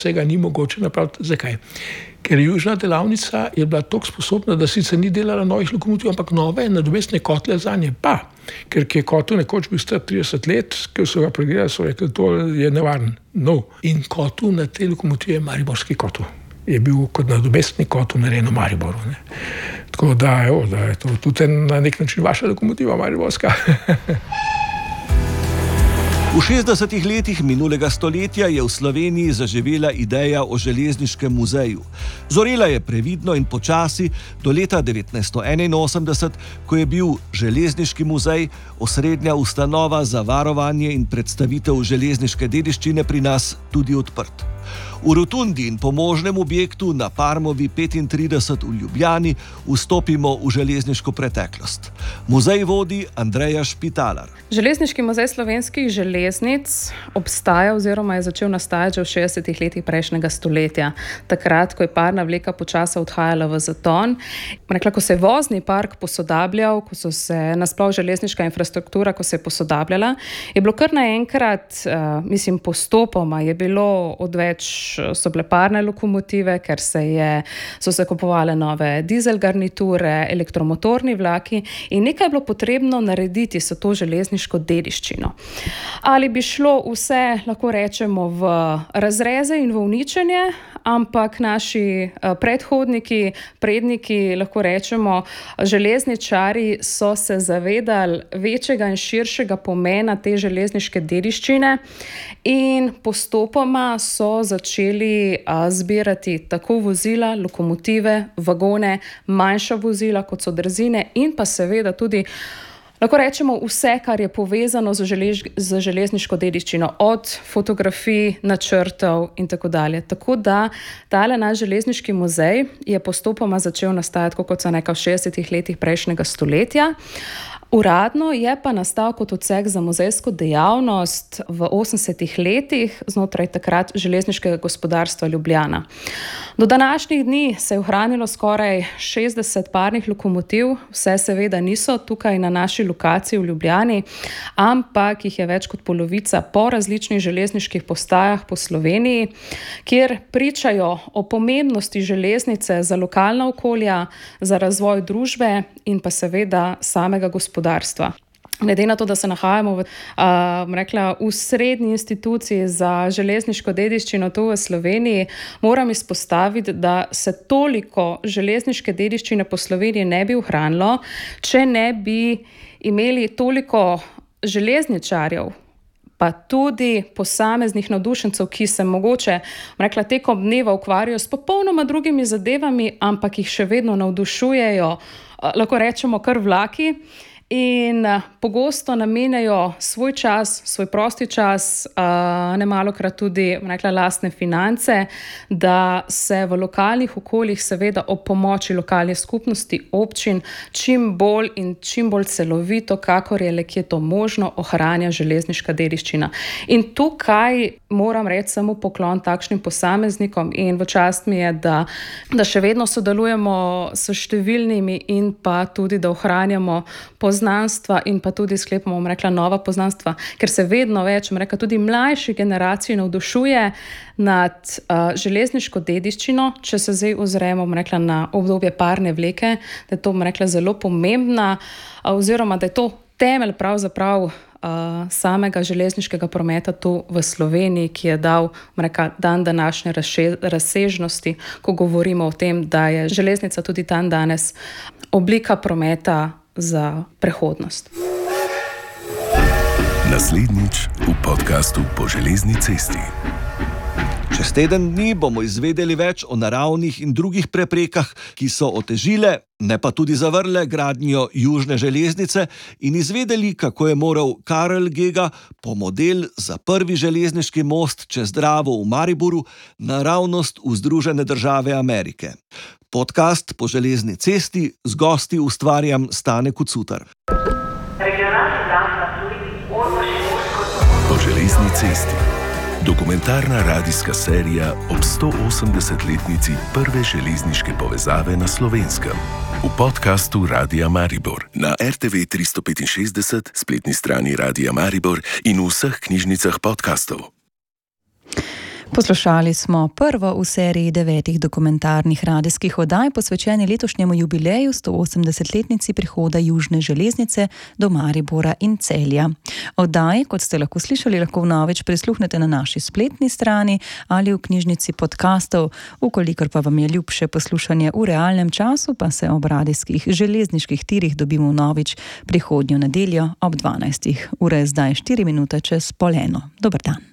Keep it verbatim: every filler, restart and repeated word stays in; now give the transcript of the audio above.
Vsega ni mogoče napraviti. Zakaj? Ker južna delavnica je bila tako sposobna, da sicer ni delala novih lokomotiv, ampak nove nadomestne kotle za nje. Pa, ker je kotel nekoč bil star trideset let, ker so ga pregledali, so rekli, da je nevaren. No. In kotel na te lokomotive je mariborski kotel. Je bil kot nadomestni kotel narejen v Mariboru. Ne. Tako da, evo, da je to tudi na nek način vaša lokomotiva mariborska. V šestdesetih letih minulega stoletja je v Sloveniji zaživela ideja o železniškem muzeju. Zorela je previdno in počasi do leta devetnajststo enainosemdeset, ko je bil železniški muzej osrednja ustanova za varovanje in predstavitev železniške dediščine pri nas tudi odprt. V rotundi in pomožnem objektu na Parmovi petintrideset v Ljubljani vstopimo v železniško preteklost. Muzej vodi Andreja Špitalar. Železniški muzej slovenskih železnic obstaja oziroma je začel nastajati že v šestdesetih letih prejšnjega stoletja. Takrat, ko je parna vleka počasi odhajala v zaton. Rekla, ko se je vozni park posodabljal, ko so se nasploh železniška infrastruktura, ko se je posodabljala, je bilo kar naenkrat, uh, mislim, postopoma je bilo odveč, so bile parne lokomotive, ker se je, so se kupovale nove dizel garniture, elektromotorni vlaki in nekaj je bilo potrebno narediti s to železniško dediščino. Ali bi šlo vse, lahko rečemo, v razreze in v uničenje, ampak naši predhodniki, predniki, lahko rečemo, železničarji so se zavedali večjega in širšega pomena te železniške dediščine in postopoma so začeli zbirati tako vozila, lokomotive, vagone, manjša vozila, kot so drezine in pa seveda tudi lahko rečemo vse, kar je povezano z, želež, z železniško dediščino, od fotografij, načrtov in tako dalje. Tako da tale naš železniški muzej je postopoma začel nastajati, kot so nekaj v šestdesetih letih prejšnjega stoletja. Uradno je pa nastal kot odsek za muzejsko dejavnost v osemdesetih letih znotraj takrat železniškega gospodarstva Ljubljana. Do današnjih dni se je ohranilo skoraj šestdeset parnih lokomotiv, vse seveda niso tukaj na naši lokaciji v Ljubljani, ampak jih je več kot polovica po različnih železniških postajah po Sloveniji, kjer pričajo o pomembnosti železnice za lokalna okolja, za razvoj družbe in pa seveda samega gospodarstva. Glede na to, da se nahajamo v, uh, rekla, v srednji instituciji za železniško dediščino tu v Sloveniji, moram izpostaviti, da se toliko železniške dediščine po Sloveniji ne bi ohranilo, če ne bi imeli toliko železničarjev, pa tudi posameznih navdušencev, ki se mogoče, rekla, tekom dneva ukvarjajo s popolnoma drugimi zadevami, ampak jih še vedno navdušujejo, uh, lahko rečemo, kar vlaki. In pogosto namenjajo svoj čas, svoj prosti čas, ne malokrat tudi rekla, lastne finance, da se v lokalnih okoljih seveda ob pomoči lokalnih skupnosti, občin, čim bolj in čim bolj celovito, kakor je le kje to možno, ohranja železniška dediščina. In tukaj moram reči samo poklon takšnim posameznikom in v čast mi je, da, da še vedno sodelujemo s številnimi in pa tudi, da ohranjamo poznanje poznanstva in pa tudi sklepamo, bom rekla, nova poznanstva, ker se vedno več, bom rekla, tudi mlajši generaciji navdušuje nad uh, železniško dediščino, če se zdaj ozremo, bom rekla, na obdobje parne vleke, da je to, bom rekla, zelo pomembna, uh, oziroma da je to temelj pravzaprav uh, samega železniškega prometa tu v Sloveniji, ki je dal, bom rekla, dan današnje razsežnosti, ko govorimo o tem, da je železnica tudi dan danes oblika prometa za prehodnost. Naslednjič v podkastu Po železni cesti. Čez teden dni bomo izvedeli več o naravnih in drugih preprekah, ki so otežile, ne pa tudi zavrle gradnjo južne železnice in izvedeli, kako je moral Karel Gega po model za prvi železniški most čez Dravo v Mariboru naravnost v Združene države Amerike. Podcast Po železni cesti z gosti ustvarjam Stane Kucutar. Po železni cesti. Dokumentarna radijska serija ob stoosemdesetletnici prve železniške povezave na Slovenskem. V podkastu Radia Maribor na er te ve tristo petinšestdeset, spletni strani Radia Maribor in v vseh knjižnicah podkastov. Poslušali smo prvo v seriji devetih dokumentarnih radijskih oddaj posvečeni letošnjemu jubileju sto osemdesetletnici prihoda Južne železnice do Maribora in Celja. Oddaji, kot ste lahko slišali, lahko vnovič prisluhnete na naši spletni strani ali v knjižnici podkastov. Ukolikor pa vam je ljubše poslušanje v realnem času, pa se ob radijskih železniških tirih dobimo vnovič prihodnjo nedeljo ob dvanajstih. Ura je zdaj štiri minute čez pol eno. Dober dan.